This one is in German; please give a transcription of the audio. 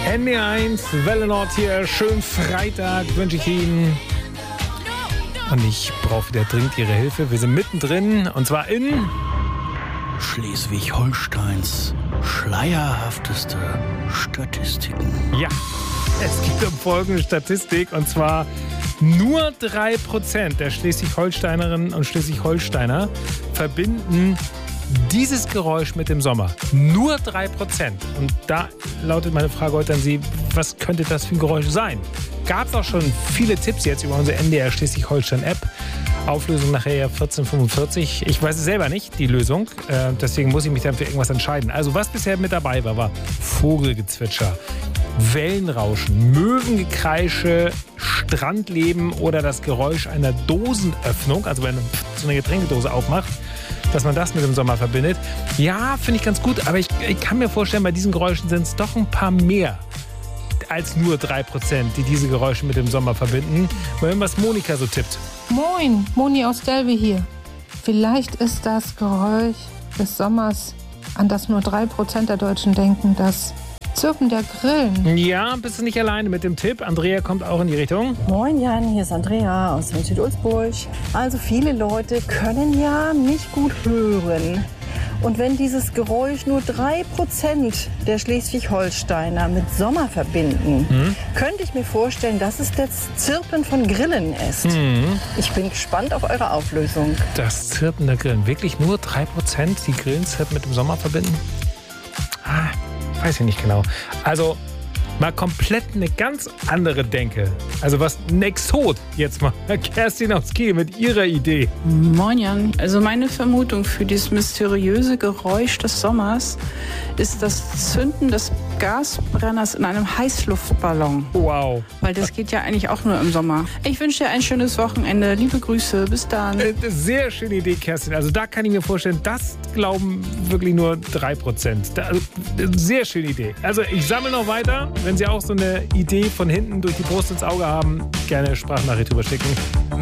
NDR1, Welle Nord hier. Schönen Freitag wünsche ich Ihnen. Und ich brauche wieder dringend Ihre Hilfe. Wir sind mittendrin und zwar in Schleswig-Holsteins schleierhafteste Statistiken. Ja, es geht um folgende Statistik und zwar nur 3% der Schleswig-Holsteinerinnen und Schleswig-Holsteiner verbinden dieses Geräusch mit dem Sommer. Nur 3%. Und da lautet meine Frage heute an Sie, was könnte das für ein Geräusch sein? Gab es auch schon viele Tipps jetzt über unsere NDR Schleswig-Holstein-App. Auflösung nachher 1445. Ich weiß es selber nicht, die Lösung. Deswegen muss ich mich dann für irgendwas entscheiden. Also was bisher mit dabei war Vogelgezwitscher, Wellenrauschen, Möwengekreische, Strandleben oder das Geräusch einer Dosenöffnung. Also wenn man so eine Getränkedose aufmacht, dass man das mit dem Sommer verbindet. Ja, finde ich ganz gut, aber ich kann mir vorstellen, bei diesen Geräuschen sind es doch ein paar mehr als nur 3%, die diese Geräusche mit dem Sommer verbinden. Mal hören, was Monika so tippt. Moin, Moni aus Delve hier. Vielleicht ist das Geräusch des Sommers, an das nur 3% der Deutschen denken, das Zirpen der Grillen. Ja, bist du nicht alleine mit dem Tipp. Andrea kommt auch in die Richtung. Moin Jan, hier ist Andrea aus dem Südulzburg. Also viele Leute können ja nicht gut hören. Und wenn dieses Geräusch nur 3% der Schleswig-Holsteiner mit Sommer verbinden, könnte ich mir vorstellen, dass es das Zirpen von Grillen ist. Ich bin gespannt auf eure Auflösung. Das Zirpen der Grillen. Wirklich nur 3%, die Grillenzirpen mit dem Sommer verbinden? Weiß ich nicht genau. Also mal komplett eine ganz andere Denke. Also was ein Exot jetzt mal. Kerstin aus Kiel mit ihrer Idee. Moin Jan. Also meine Vermutung für dieses mysteriöse Geräusch des Sommers ist das Zünden des Gasbrenners in einem Heißluftballon. Wow. Weil das geht ja eigentlich auch nur im Sommer. Ich wünsche dir ein schönes Wochenende. Liebe Grüße. Bis dann. Sehr schöne Idee, Kerstin. Also da kann ich mir vorstellen, das glauben wirklich nur 3%. Sehr schöne Idee. Also ich sammle noch weiter. Wenn Sie auch so eine Idee von hinten durch die Brust ins Auge haben, gerne Sprachnachricht rüber schicken.